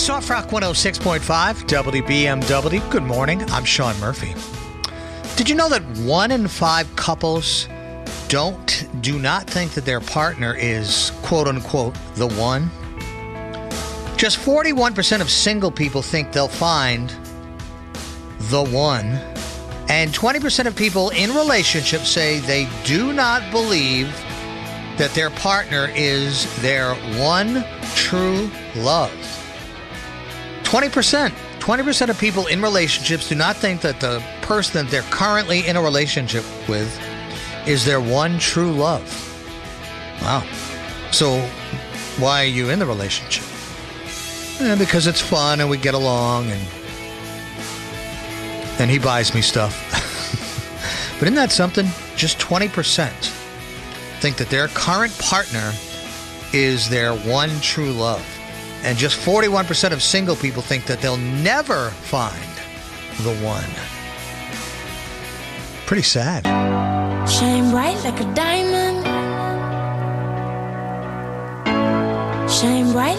Soft Rock 106.5, WBMW. Good morning. I'm Sean Murphy. Did you know that 1 in 5 couples do not think that their partner is, quote unquote, the one? Just 41% of single people think they'll find the one. And 20% of people in relationships say they do not believe that their partner is their one true love. 20% of people in relationships do not think that the person that they're currently in a relationship with is their one true love. Wow. So why are you in the relationship? Because it's fun and we get along and he buys me stuff. But isn't that something? Just 20% think that their current partner is their one true love. And just 41% of single people think that they'll never find the one. Pretty sad. Shine bright like a diamond. Shine bright.